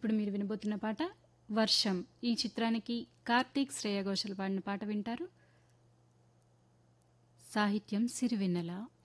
ఇప్పుడు మీరు వినబోతున్న పాట 'వర్షం' ఈ చిత్రానికి కార్తీక్ శ్రేయ ఘోషల్ పాడిన పాట వింటారు. సాహిత్యం సిరివెన్నెల.